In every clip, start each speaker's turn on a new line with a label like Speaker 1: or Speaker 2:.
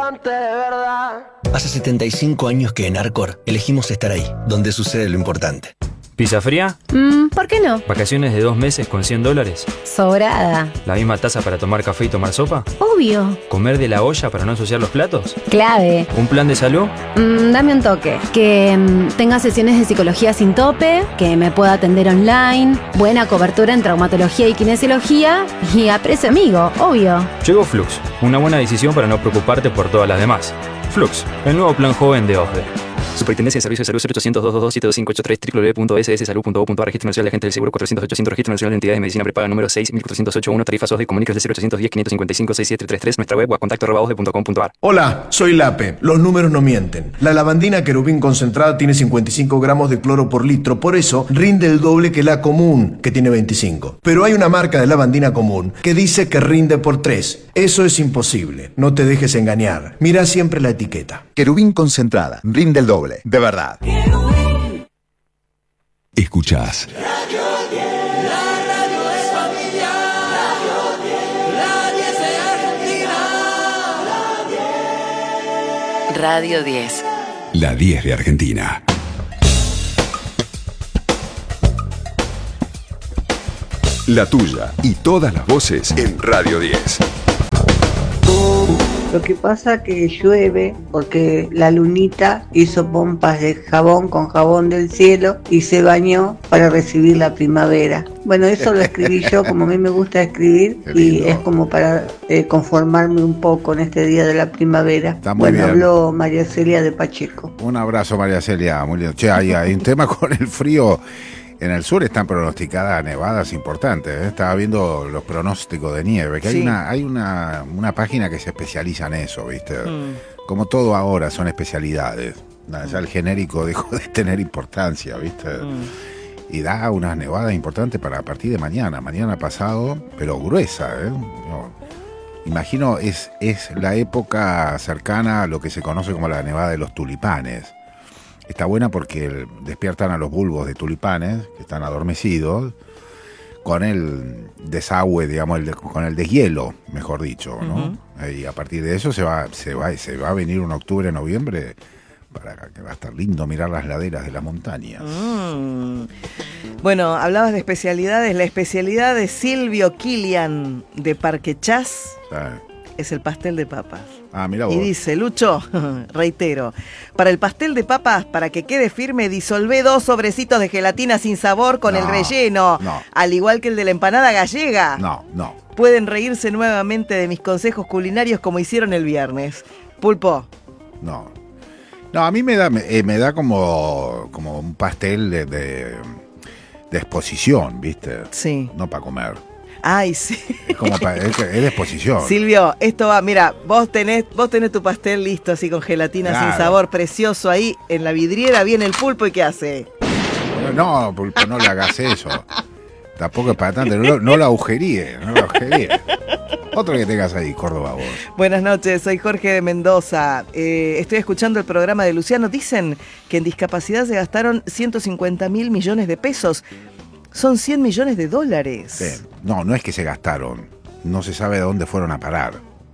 Speaker 1: amante de verdad.
Speaker 2: Hace 75 años que en Arcor elegimos estar ahí, donde sucede lo importante.
Speaker 3: ¿Pizza fría?
Speaker 4: ¿Por qué no?
Speaker 3: ¿Vacaciones de 2 meses con $100?
Speaker 4: Sobrada.
Speaker 3: ¿La misma taza para tomar café y tomar sopa?
Speaker 4: Obvio.
Speaker 3: ¿Comer de la olla para no ensuciar los platos?
Speaker 4: Clave.
Speaker 3: ¿Un plan de salud?
Speaker 4: Dame un toque. Que tenga sesiones de psicología sin tope, que me pueda atender online, buena cobertura en traumatología y kinesiología y a precio amigo, obvio.
Speaker 3: Llegó Flux, una buena decisión para no preocuparte por todas las demás. Flux, el nuevo plan joven de OSDE. Superintendencia de Servicios de Salud 0800-222-72583 www.sssalud.gov.ar. Registro Nacional de Agentes del Seguro 400-800. Registro Nacional de Entidades de Medicina Prepaga número 6.408.1. Tarifas OSDE. Comunicas de 0810-555-6733. Nuestra web o a contacto@osde.com.ar.
Speaker 5: Hola, soy Lape. Los números no mienten. La lavandina Querubín concentrada tiene 55 gramos de cloro por litro. Por eso rinde el doble que la común, que tiene 25. Pero hay una marca de lavandina común que dice que rinde por 3. Eso es imposible. No te dejes engañar. Mira siempre la etiqueta.
Speaker 6: Querubín concentrada. Rinde el doble. De verdad.
Speaker 7: Escuchás
Speaker 1: Radio 10, la radio es familiar. Radio 10, la 10 de Argentina.
Speaker 8: Radio 10.
Speaker 7: la 10 de Argentina. La tuya y todas las voces en Radio 10.
Speaker 9: Lo que pasa que llueve porque la lunita hizo pompas de jabón con jabón del cielo y se bañó para recibir la primavera. Bueno, eso lo escribí yo, como a mí me gusta escribir, y es como para conformarme un poco en este día de la primavera.
Speaker 10: Está muy bien.
Speaker 9: Habló María Celia de Pacheco.
Speaker 10: Un abrazo, María Celia, muy lindo. Che, hay un tema con el frío. En el sur están pronosticadas nevadas importantes. Estaba viendo los pronósticos de nieve, que sí. hay una página que se especializa en eso, ¿viste? Como todo ahora son especialidades. Ya el genérico dejó de tener importancia, ¿viste? Y da unas nevadas importantes para a partir de mañana pasado, pero gruesa, ¿eh? Imagino es la época cercana a lo que se conoce como la nevada de los tulipanes. Está buena porque despiertan a los bulbos de tulipanes, que están adormecidos, con el desagüe, digamos, con el deshielo, mejor dicho, ¿no? Y a partir de eso se va a venir un octubre, noviembre, para que va a estar lindo mirar las laderas de las montañas.
Speaker 11: Bueno, hablabas de especialidades. La especialidad de Silvio Kilian de Parque Chas es el pastel de papas.
Speaker 10: Mira vos.
Speaker 11: Y dice, Lucho, reitero, para el pastel de papas, para que quede firme, disolvé 2 sobrecitos de gelatina sin sabor con el relleno, al igual que el de la empanada gallega.
Speaker 10: No.
Speaker 11: Pueden reírse nuevamente de mis consejos culinarios como hicieron el viernes. Pulpo.
Speaker 10: No, a mí me da como un pastel de exposición, ¿viste?
Speaker 11: Sí.
Speaker 10: No para comer.
Speaker 11: Ay, sí.
Speaker 10: Es de exposición.
Speaker 11: Silvio, esto va, mira, vos tenés tu pastel listo así con gelatina sin sabor, precioso ahí en la vidriera, viene el pulpo y ¿qué hace?
Speaker 10: No, Pulpo, no le hagas eso. Tampoco es para tanto, no la agujeríe. Otro que tengas ahí, Córdoba, vos.
Speaker 11: Buenas noches, soy Jorge de Mendoza. Estoy escuchando el programa de Luciano. Dicen que en discapacidad se gastaron 150.000 millones de pesos. Son $100 millones.
Speaker 10: Sí. No es que se gastaron. No se sabe de dónde fueron a parar.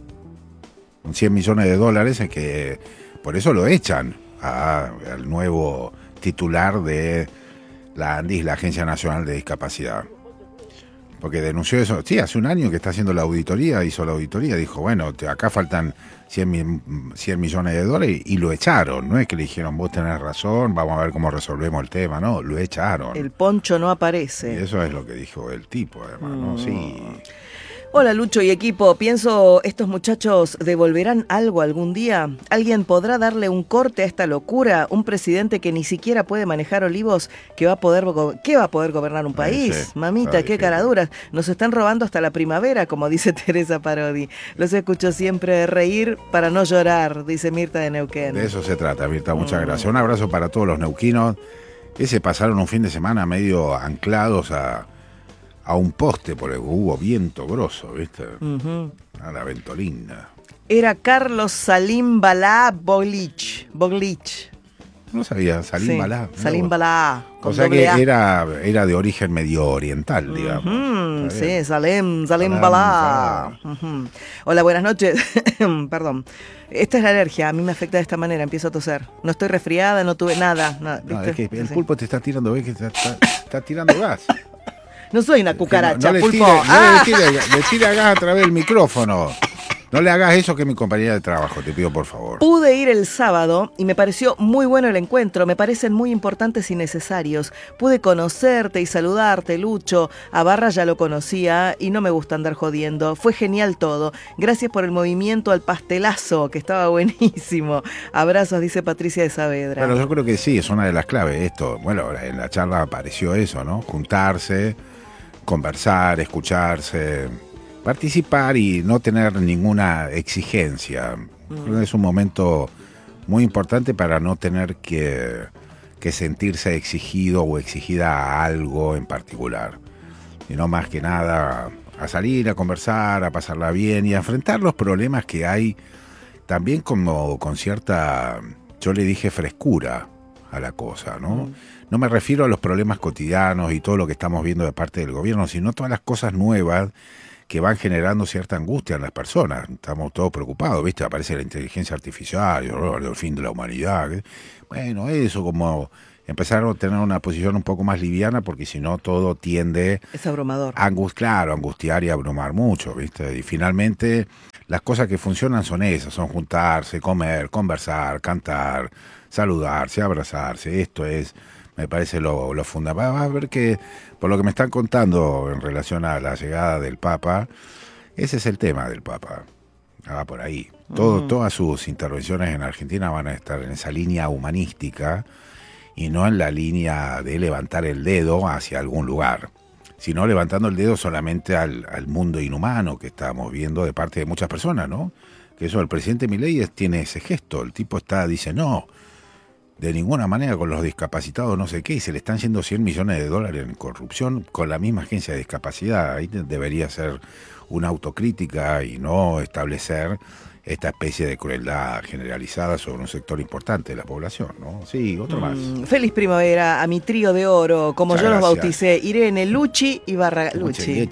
Speaker 10: Son $100 millones en que por eso lo echan al nuevo titular de la ANDIS, la Agencia Nacional de Discapacidad. Porque denunció eso. Sí, hace un año que está haciendo hizo la auditoría, dijo, bueno, acá faltan $100 millones y lo echaron. No es que le dijeron, vos tenés razón, vamos a ver cómo resolvemos el tema. No, lo echaron.
Speaker 11: El poncho no aparece.
Speaker 10: Y eso es lo que dijo el tipo, además, ¿no? Sí.
Speaker 11: Hola Lucho y equipo, pienso, ¿estos muchachos devolverán algo algún día? ¿Alguien podrá darle un corte a esta locura? ¿Un presidente que ni siquiera puede manejar olivos, ¿qué va a poder gobernar un país?
Speaker 10: Sí,
Speaker 11: Mamita, qué caraduras. Nos están robando hasta la primavera, como dice Teresa Parodi. Los escucho siempre reír para no llorar, dice Mirta de Neuquén.
Speaker 10: De eso se trata, Mirta, muchas gracias. Un abrazo para todos los neuquinos que se pasaron un fin de semana medio anclados a un poste porque hubo viento grosso, ¿viste? A la ventolina.
Speaker 11: Era Carlos Salim Balá Boglich.
Speaker 10: No sabía, Salim Balá.
Speaker 11: Salim Balá.
Speaker 10: O sea que era de origen medio oriental, digamos.
Speaker 11: Sí, Salim Balá. Hola, buenas noches. Perdón. Esta es la alergia, a mí me afecta de esta manera, empiezo a toser. No estoy resfriada, no tuve nada.
Speaker 10: No, es que el pulpo te está tirando, ves que está tirando gas.
Speaker 11: No soy una cucaracha,
Speaker 10: no
Speaker 11: pulpo.
Speaker 10: Le tira gas a través del micrófono. No le hagas eso, que es mi compañera de trabajo, te pido por favor.
Speaker 11: Pude ir el sábado y me pareció muy bueno el encuentro, me parecen muy importantes y necesarios. Pude conocerte y saludarte, Lucho. A Barra ya lo conocía y no me gusta andar jodiendo. Fue genial todo. Gracias por el movimiento al pastelazo, que estaba buenísimo. Abrazos, dice Patricia de Saavedra.
Speaker 10: Bueno, yo creo que sí, es una de las claves esto. Bueno, en la charla apareció eso, ¿no? Juntarse, conversar, escucharse, participar y no tener ninguna exigencia. Es un momento muy importante para no tener que sentirse exigido o exigida a algo en particular, sino más que nada a salir, a conversar, a pasarla bien y a enfrentar los problemas que hay también como con cierta, yo le dije, frescura a la cosa, ¿no? No me refiero a los problemas cotidianos y todo lo que estamos viendo de parte del gobierno, sino todas las cosas nuevas que van generando cierta angustia en las personas. Estamos todos preocupados, ¿viste? Aparece la inteligencia artificial, el fin de la humanidad. Bueno, eso, como empezar a tener una posición un poco más liviana, porque si no todo tiende...
Speaker 11: Es abrumador.
Speaker 10: Angustiar y abrumar mucho, ¿viste? Y finalmente las cosas que funcionan son esas, son juntarse, comer, conversar, cantar, saludarse, abrazarse. Esto es... me parece lo fundamental. Vas a ver que, por lo que me están contando en relación a la llegada del Papa, ese es el tema del Papa. Va por ahí. Todas sus intervenciones en Argentina van a estar en esa línea humanística y no en la línea de levantar el dedo hacia algún lugar, sino levantando el dedo solamente al mundo inhumano que estamos viendo de parte de muchas personas, ¿no? Que eso, el presidente Milei tiene ese gesto. El tipo dice, no, de ninguna manera con los discapacitados no sé qué, y se le están yendo 100 millones de dólares en corrupción con la misma agencia de discapacidad. Ahí debería ser una autocrítica y no establecer esta especie de crueldad generalizada sobre un sector importante de la población, ¿no? Sí, otro más.
Speaker 11: Feliz primavera a mi trío de oro, como
Speaker 10: Muchas
Speaker 11: yo los
Speaker 10: gracias.
Speaker 11: bauticé, Irene, Luchi y Barragán.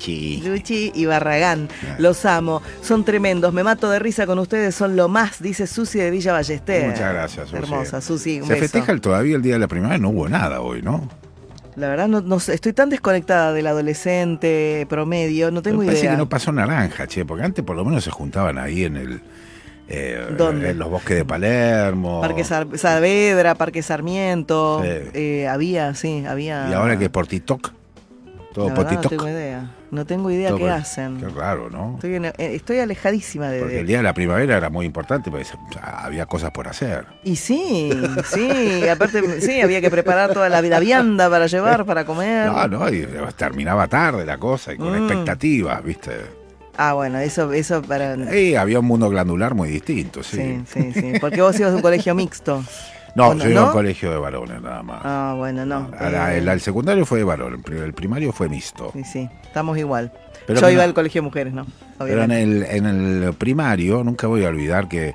Speaker 11: Luchi y Barragán. Los amo, son tremendos, me mato de risa con ustedes, son lo más, dice Susi de Villa Ballester.
Speaker 10: Muchas gracias, Susi.
Speaker 11: Hermosa, Susi, un
Speaker 10: Se
Speaker 11: beso.
Speaker 10: festeja todavía el Día de la Primavera, no hubo nada hoy, ¿no?
Speaker 11: La verdad, no sé, estoy tan desconectada del adolescente promedio, no tengo
Speaker 10: Me parece
Speaker 11: idea.
Speaker 10: que no pasó naranja, che, porque antes por lo menos se juntaban ahí en
Speaker 11: ¿Dónde?
Speaker 10: en los bosques de Palermo.
Speaker 11: Parque Saavedra, Parque Sarmiento,
Speaker 10: Sí.
Speaker 11: había.
Speaker 10: Y ahora que por TikTok, todo
Speaker 11: La
Speaker 10: por
Speaker 11: verdad,
Speaker 10: TikTok.
Speaker 11: no tengo idea
Speaker 10: Todo
Speaker 11: qué
Speaker 10: por-
Speaker 11: hacen.
Speaker 10: Qué raro, ¿no?
Speaker 11: Estoy alejadísima
Speaker 10: Porque el Día de la Primavera era muy importante, porque había cosas por hacer.
Speaker 11: Y sí, aparte, sí, había que preparar toda la vianda para llevar, para comer.
Speaker 10: No, y terminaba tarde la cosa, y con expectativas, ¿viste?
Speaker 11: Ah, bueno, eso para...
Speaker 10: Había un mundo glandular muy distinto, sí.
Speaker 11: Sí, porque vos ibas a un colegio mixto.
Speaker 10: No,
Speaker 11: ¿O
Speaker 10: yo iba a un colegio de varones nada más.
Speaker 11: Ah, bueno, no.
Speaker 10: El secundario fue de varón, el primario fue mixto.
Speaker 11: Sí, estamos igual.
Speaker 10: Pero
Speaker 11: Yo iba
Speaker 10: no-
Speaker 11: al colegio de mujeres, ¿no?
Speaker 10: Pero en
Speaker 11: Obviamente.
Speaker 10: el primario, nunca voy a olvidar que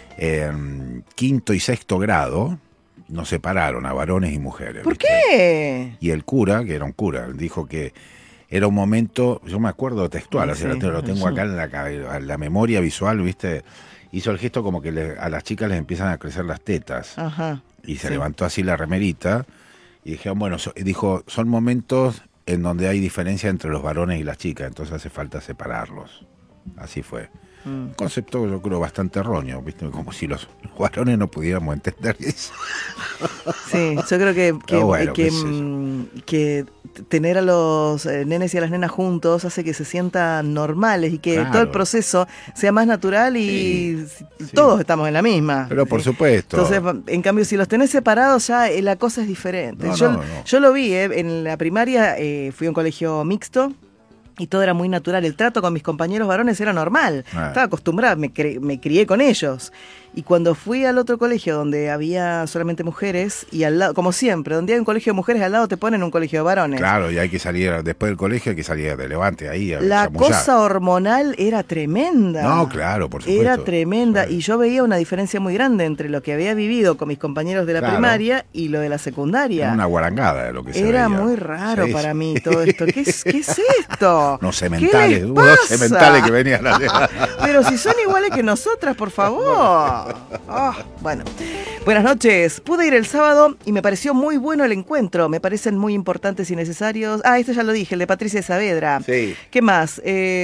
Speaker 10: en quinto y sexto grado nos separaron a varones y mujeres.
Speaker 11: ¿Por
Speaker 10: ¿viste?
Speaker 11: qué?
Speaker 10: Y el cura, que era un cura, dijo que era un momento, yo me acuerdo textual, así lo tengo acá en la memoria visual, ¿viste? Hizo el gesto como que a las chicas les empiezan a crecer las tetas.
Speaker 11: Ajá.
Speaker 10: Y se
Speaker 11: Sí.
Speaker 10: levantó así la remerita y dijeron, bueno, dijo, son momentos en donde hay diferencia entre los varones y las chicas, entonces hace falta separarlos. Así fue. Un concepto, yo creo, bastante erróneo, ¿viste? Como si los varones no pudiéramos entender eso.
Speaker 11: Sí, yo creo
Speaker 10: Bueno,
Speaker 11: que tener a los nenes y a las nenas juntos hace que se sientan normales y que
Speaker 10: Claro.
Speaker 11: todo el proceso sea más natural y todos estamos en la misma.
Speaker 10: Pero por supuesto.
Speaker 11: Entonces, en cambio, si los tenés separados ya la cosa es diferente.
Speaker 10: No,
Speaker 11: Yo
Speaker 10: no.
Speaker 11: lo vi, en la primaria fui a un colegio mixto. y todo era muy natural. El trato con mis compañeros varones era normal. Estaba acostumbrada, me crié con ellos. Y cuando fui al otro colegio donde había solamente mujeres, y al lado, como siempre, donde hay un colegio de mujeres, al lado te ponen un colegio de varones.
Speaker 10: Claro, y hay que salir, después del colegio hay que salir de Levante ahí.
Speaker 11: La cosa hormonal era tremenda.
Speaker 10: No, claro, por supuesto.
Speaker 11: Era tremenda, y yo veía una diferencia muy grande entre lo que había vivido con mis compañeros de la primaria y lo de la secundaria.
Speaker 10: Era una guarangada de lo que se
Speaker 11: Era
Speaker 10: veía.
Speaker 11: muy raro para mí todo esto. ¿Qué es esto?
Speaker 10: Unos sementales,
Speaker 11: unos
Speaker 10: sementales que venían a...
Speaker 11: Pero si son iguales que nosotras, por favor. Bueno, buenas noches. Pude ir el sábado y me pareció muy bueno el encuentro. Me parecen muy importantes y necesarios. Este ya lo dije, el de Patricia Saavedra.
Speaker 10: Sí.
Speaker 11: ¿Qué más?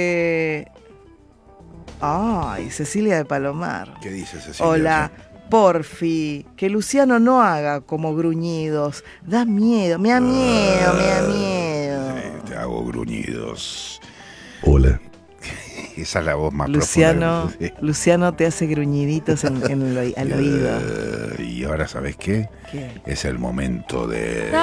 Speaker 11: Cecilia de Palomar.
Speaker 10: ¿Qué dice Cecilia?
Speaker 11: Hola. Porfi, que Luciano no haga como gruñidos. Da miedo, me da miedo.
Speaker 10: Te hago gruñidos.
Speaker 2: Hola.
Speaker 10: Esa es la voz más
Speaker 11: Luciano,
Speaker 10: profunda. Sí.
Speaker 11: Luciano te hace gruñiditos al oído.
Speaker 10: Y ahora, ¿sabes qué?
Speaker 11: ¿Qué?
Speaker 10: Es el momento de...